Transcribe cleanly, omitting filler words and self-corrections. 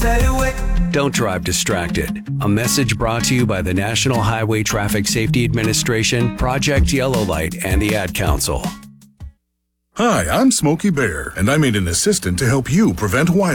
stay away. Don't drive distracted. A message brought to you by the National Highway Traffic Safety Administration, Project Yellow Light, and the Ad Council. Hi, I'm Smokey Bear, and I made an assistant to help you prevent wildfires.